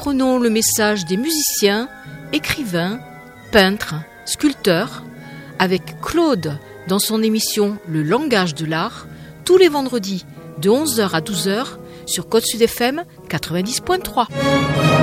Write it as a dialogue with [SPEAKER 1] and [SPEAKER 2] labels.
[SPEAKER 1] reprenons le message des musiciens, écrivains, peintres, sculpteurs, avec Claude dans son émission Le langage de l'art, tous les vendredis de 11h à 12h sur Côte Sud FM 90.3.